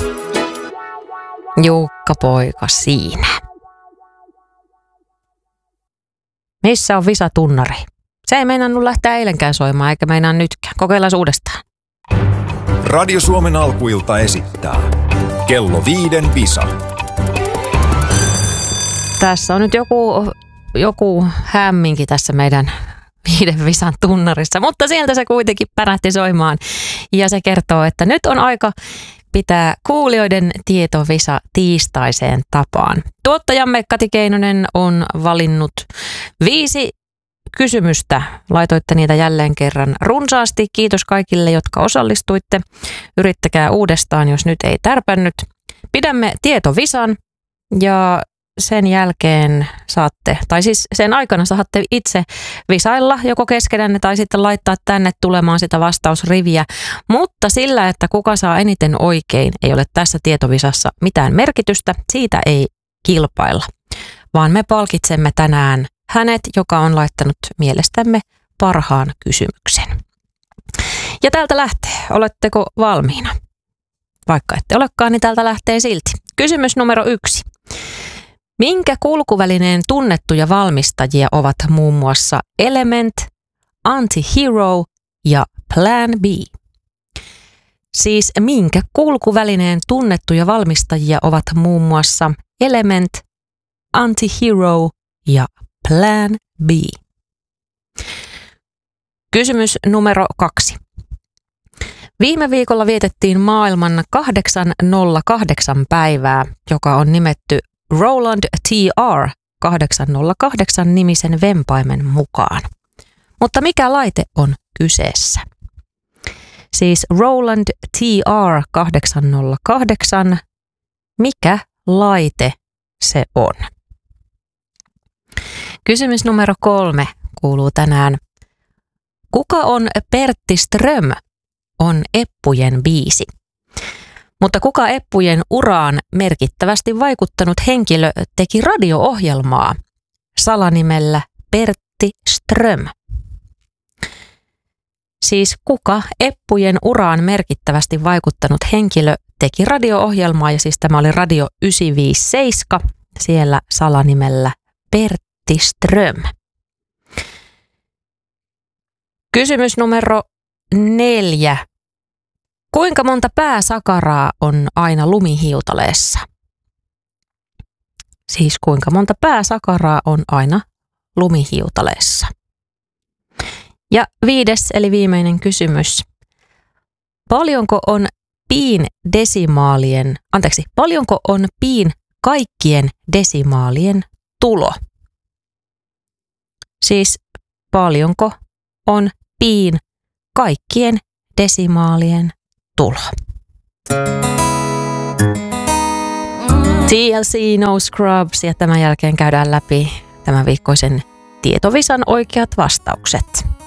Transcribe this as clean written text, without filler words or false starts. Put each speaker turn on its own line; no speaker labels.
Jukka poika siinä. Missä on Visa-tunnari? Se ei meinannut lähteä eilenkään soimaan, eikä meinaa nytkään. Kokeillaan uudestaan.
Radio Suomen alkuilta esittää Kello 5 Visa.
Tässä on nyt joku hämminki tässä meidän 5 Visan tunnarissa, mutta sieltä se kuitenkin pärähti soimaan. Ja se kertoo, että nyt on aika pitää kuulijoiden tietovisa tiistaiseen tapaan. Tuottajamme Kati Keinonen on valinnut 5 kysymystä. Laitoitte niitä jälleen kerran runsaasti. Kiitos kaikille, jotka osallistuitte. Yrittäkää uudestaan, jos nyt ei tärpännyt. Pidämme tietovisan ja sen jälkeen sen aikana saatte itse visailla joko keskenänne tai sitten laittaa tänne tulemaan sitä vastausriviä. Mutta sillä, että kuka saa eniten oikein, ei ole tässä tietovisassa mitään merkitystä. Siitä ei kilpailla, vaan me palkitsemme tänään hänet, joka on laittanut mielestämme parhaan kysymyksen. Ja täältä lähtee. Oletteko valmiina? Vaikka ette olekaan, niin täältä lähtee silti. Kysymys numero 1. Minkä kulkuvälineen tunnettuja valmistajia ovat muun muassa Element, Anti-Hero ja Plan B? Siis minkä kulkuvälineen tunnettuja valmistajia ovat muun muassa Element, Anti-Hero ja Plan B? Kysymys numero 2. Viime viikolla vietettiin maailman 808 päivää, joka on nimetty Roland TR 808 nimisen vempaimen mukaan. Mutta mikä laite on kyseessä? Siis Roland TR 808, mikä laite se on? Kysymys numero 3 kuuluu tänään. Kuka on Pertti Ström? On Eppujen biisi. Mutta kuka Eppujen uraan merkittävästi vaikuttanut henkilö teki radio-ohjelmaa salanimellä Pertti Ström? Siis kuka Eppujen uraan merkittävästi vaikuttanut henkilö teki radio-ohjelmaa, ja siis tämä oli Radio 957, siellä salanimellä Pertti Ström. Kysymys numero 4. Kuinka monta pääsakaraa on aina lumihiutaleessa? Siis kuinka monta pääsakaraa on aina lumihiutaleessa? Ja 5. eli viimeinen kysymys. Paljonko on piin kaikkien desimaalien tulo? Siis paljonko on piin kaikkien desimaalien tulo? TLC No Scrubs, ja tämän jälkeen käydään läpi tämän viikkoisen tietovisan oikeat vastaukset.